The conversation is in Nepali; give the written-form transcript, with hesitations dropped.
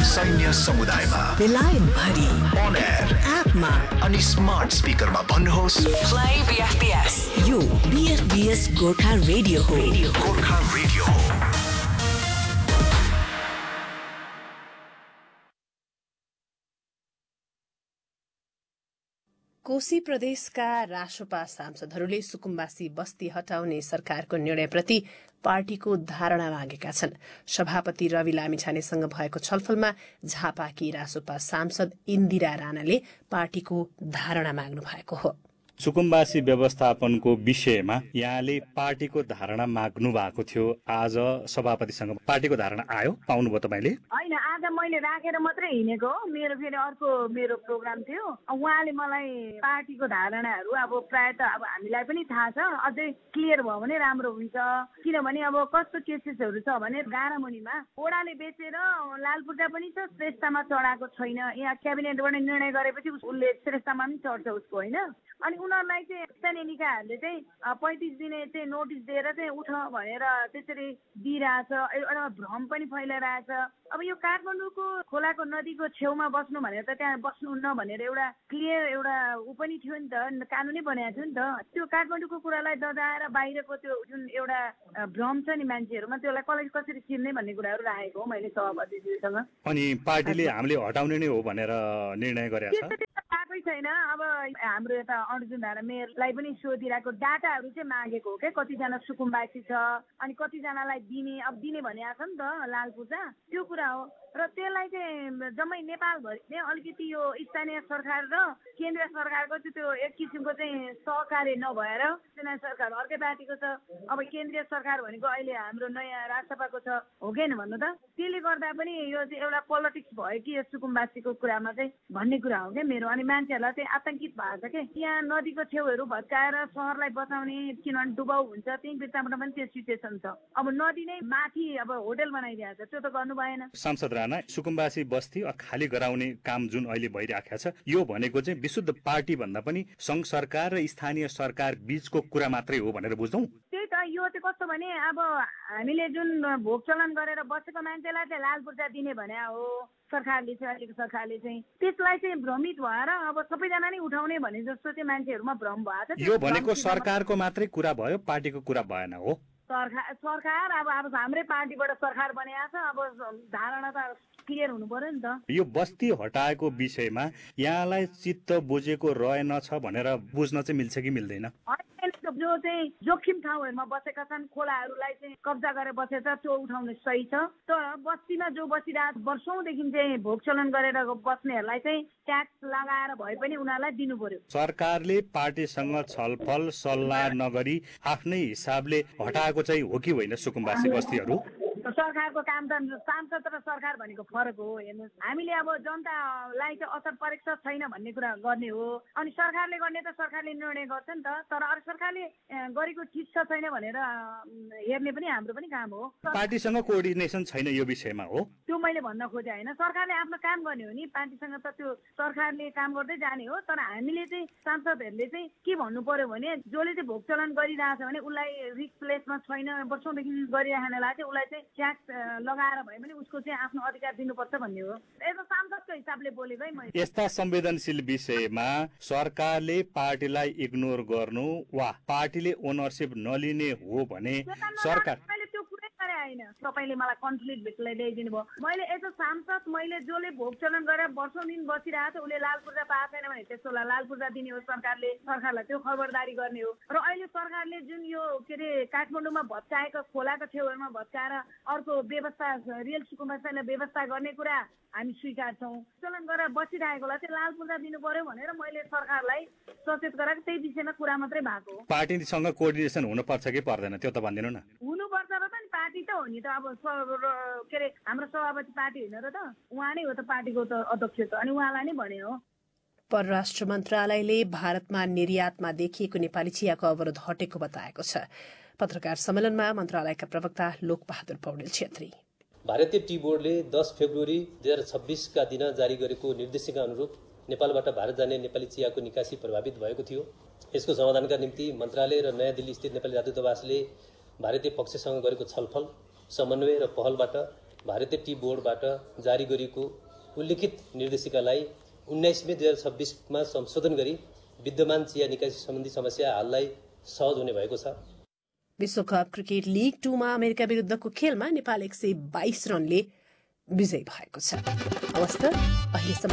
सैन्य समुदायमा, बेलायत भरि, on air, एपमा अनि स्मार्ट स्पिकरमा भन्नुहोस् Play BFBS. यो BFBS गोर्खा रेडियो हो. गोर्खा रेडियो हो। कोशी प्रदेशका रासोपा सांसदहरूले सुकुम्बासी बस्ती हटाउने सरकारको निर्णयप्रति पार्टीको धारणा मागेका छन्। सभापति रवि लामिछानेसँग भएको छलफलमा झापाकी रासोपा सांसद इन्दिरा राणाले पार्टीको धारणा माग्नु भएको हो। सुकुम्बासी व्यवस्थापनको विषयमा यहाँले पार्टीको धारणा माग्नु भएको थियो। आज सभापतिसँग पार्टीको धारणा आयो, पाउनुभयो तपाईँले? होइन, आज मैले राखेर मात्रै हिँडेको हो। मेरो फेरि अर्को मेरो प्रोग्राम थियो। उहाँले मलाई पार्टीको धारणाहरू अब प्राय त अब हामीलाई पनि थाहा छ, अझै क्लियर भयो भने राम्रो हुन्छ। किनभने अब कस्तो केसेसहरू छ भने गारामुनिमा ओडाले बेचेर लालपुर्जा पनि छ, श्रेष्ठमा चढाएको छैन। यहाँ क्याबिनेटबाट निर्णय गरेपछि उसले श्रेष्ठमा पनि चढ्छ उसको, होइन? अनि उनीहरूलाई चाहिँ स्थानीय निकायहरूले चाहिँ 35 दिने चाहिँ नोटिस दिएर चाहिँ उठ भनेर त्यसरी दिइरहेछ। एउटा भ्रम पनि फैलाइरहेछ। अब यो काठमाडौँको खोलाको नदीको छेउमा बस्नु भनेर त त्यहाँ बस्नुहुन्न भनेर एउटा क्लियर एउटा ऊ पनि थियो नि त, कानुनै बनाएको थियो नि त। त्यो काठमाडौँको कुरालाई दजाएर बाहिरको त्यो जुन एउटा भ्रम छ नि मान्छेहरूमा, त्यसलाई कसरी चिन्ने भन्ने कुराहरू राखेको हो मैले सभापतिजीसँग। अनि पार्टीले हामीले हटाउने नै हो भनेर निर्णय गरेको छ? आएकै छैन। अब हाम्रो यता अर्जुन धारा मेयरलाई पनि सोधिरहेको डाटाहरू चाहिँ मागेको हो क्या, कतिजना सुकुम्बासी छ अनि कतिजनालाई दिने, अब दिने भनिएको छ नि त लालपुर्जा, त्यो कुरा हो। र त्यसलाई चाहिँ जम्मै नेपालभरि चाहिँ अलिकति यो स्थानीय सरकार र केन्द्रीय सरकारको चाहिँ त्यो एक किसिमको चाहिँ सहकार्य नभएर स्थानीय सरकार अर्कै पार्टीको छ, अब केन्द्रीय सरकार भनेको अहिले हाम्रो नयाँ राष्ट्रपाको छ, हो कि होइन भन्नु त? त्यसले गर्दा पनि यो चाहिँ एउटा पोलिटिक्स भयो कि यो सुकुम्बासीको कुरामा चाहिँ भन्ने कुरा हो क्या मेरो। अनि मान्छेहरूलाई चाहिँ आतंकित भएको छ कि यहाँ नदीको छेउहरू भत्काएर सहरलाई बचाउने, किनभने डुबाउ हुन्छ, त्यही बिचमा पनि त्यो सिचुएसन छ। अब नदी नै माथि अब होटल बनाइदिएको छ, त्यो त गर्नु भएन। सांसद राणा, सुकुम्बासी बस्ती खाली गराउने काम जुन अहिले भइरहेको छ, यो भनेको चाहिँ विशुद्ध पार्टी भन्दा पनि संघ सरकार र स्थानीय सरकार बीचको कुरा मात्रै हो भनेर बुझ्छौँ? त्यही त, यो चाहिँ कस्तो भने अब हामीले जुन भोग चलन गरेर बसेको मान्छेलाई चाहिँ लालपुर्जा दिने भने हो सरकारले चाहिँ, अहिलेको सरकारले चाहिँ त्यसलाई चाहिँ भ्रमित भएर अब सबैजना नै उठाउने भने जस्तो चाहिँ मान्छेहरूमा भ्रम भएको छ। यो भनेको सरकारको मात्रै कुरा भयो, पार्टीको कुरा भएन हो? सरकार अब हाम्रै पार्टीबाट सरकार बनिएको छ, अब धारणा त क्लियर हुनु पर्यो नि त। यो बस्ती हटाएको विषयमा यहाँलाई चित्त बुझेको रहेनछ भनेर बुझ्न चाहिँ मिल्छ कि मिल्दैन? जो चाहिँ जोखिम ठाउँहरूमा बसेका छन्, खोलाहरूलाई चाहिँ कब्जा गरेर बसेछ, त्यो उठाउनु सही छ। तर बस्तीमा जो बसिरहेको वर्षौंदेखि चाहिँ भोग चलन गरेर बस्नेहरूलाई चाहिँ ट्याक्स लगाएर भए पनि उनीहरूलाई दिनु पर्यो। सरकारले पार्टीसँग छलफल सल्लाह नगरी आफ्नै हिसाबले हटाएको चाहिँ हो कि होइन सुकुम्बासी बस्तीहरू? सरकारको काम त सांसद र सरकार भनेको फरक हो। हेर्नुहोस्, हामीले अब जनतालाई चाहिँ असर परेको छ छैन भन्ने कुरा गर्ने हो, अनि सरकारले गर्ने त सरकारले निर्णय गर्छ नि त। तर अरू सरकारले गरेको ठिक छ छैन भनेर हेर्ने पनि हाम्रो पनि काम हो। पार्टीसँग कोअर्डिनेसन छैन यो विषयमा हो, त्यो मैले भन्न खोजेँ होइन। सरकारले आफ्नो काम गर्ने हो नि, पार्टीसँग त त्यो सरकारले काम गर्दै जाने हो। तर हामीले चाहिँ सांसदहरूले चाहिँ के भन्नु पर्यो भने, जसले चाहिँ भोग चलन गरिरहेछ भने उसलाई रिस्क प्लेसमा छैन, वर्षौंदेखि गरिराख्नेलाई चाहिँ उसलाई चाहिँ ट्याक्स लगाएर भए पनि उसको चाहिँ आफ्नो अधिकार दिनुपर्छ भन्ने हो। यस्तो सांसदको हिसाबले बोलेको है मैले। यस्ता संवेदनशील विषयमा सरकारले पार्टीलाई इग्नोर गर्नु वा पार्टीले ओनरसिप नलिने हो भने सरकार त्यो कुरै गरे होइन। तपाईँले मलाई कन्फ्लिक्ट भित्रलाई ल्याइदिनु भयो। मैले एज अ सांसद मैले जसले भोग चलन गरेर वर्षौं दिन बसिरहेको छ उसले लालपुर्जा पाएको छैन भने त्यसलाई लालपुर्जा दिने हो सरकारले, सरकारलाई त्यो खबरदारी गर्ने हो। र अहिले सरकारले जुन यो के अरे काठमाडौँमा भत्काएको खोलाको छेउमा भत्काएर अर्को व्यवस्था रियल सुकुम्बासीलाई व्यवस्था गर्ने कुरा हामी स्वीकार्छौँ। चलन गरेर बसिरहेकोलाई चाहिँ लालपुर्जा दिनु पर्यो भनेर मैले सरकारलाई सचेत गराएको, त्यही विषयमा कुरा मात्रै भएको हो। पार्टीसँग कोअर्डिनेसन हुनुपर्छ कि पर्दैन त्यो त भनिदिनु न। हुनुपर्छ र पनि पार्टी त हो नि त। अब के अरे हाम्रो सभापति पार्टी होइन र त, उहाँ नै हो त पार्टीको त अध्यक्ष त, अनि उहाँलाई नै भने हो। परराष्ट्र मन्त्रालयले भारतमा निर्यातमा देखिएको नेपाली चियाको अवरोध हटेको बताएको छ। पत्रकार सम्मेलनमा मन्त्रालयका प्रवक्ता लोकबहादुर पौडेल छेत्री। भारतीय टी बोर्डले 10 फेब्रुअरी 2026 का दिन जारी गरेको निर्देशिका अनुरूप नेपालबाट भारत जाने नेपाली चियाको निकासी प्रभावित भएको थियो। यसको समाधानका निम्ति मन्त्रालय र नयाँ दिल्ली स्थित नेपाली राजदूतावासले भारतीय पक्षसँग गरेको छलफल, समन्वय र पहलबाट भारतीय टी बोर्डबाट जारी गरिएको उल्लेखित निर्देशिकालाई 19 मे 2026 संशोधन गरी विद्यमान चिया निकासी सम्बन्धी समस्या हाललाई सहज हुने भएको छ। विश्वकप क्रिकेट लीग 2 मा अमेरिका विरुद्धको खेलमा नेपाल 122 रनले विजयी भएको छ। हवस् त, अहिलेसम्म